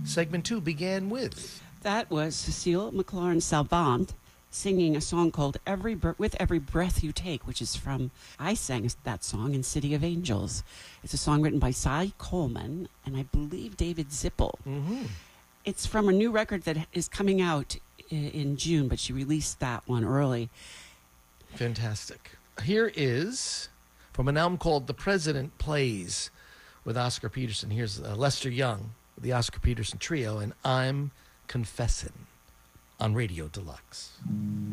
segment 2 began with? That was Cecile McLaurin Salvant singing a song called With Every Breath You Take, which is from, I sang that song in City of Angels. It's a song written by Cy Coleman and I believe David Zippel. Mm-hmm. It's from a new record that is coming out in June, but she released that one early. Fantastic. Here is from an album called The President Plays with Oscar Peterson. Here's Lester Young, the Oscar Peterson Trio, and I'm Confessin' on Radio Deluxe.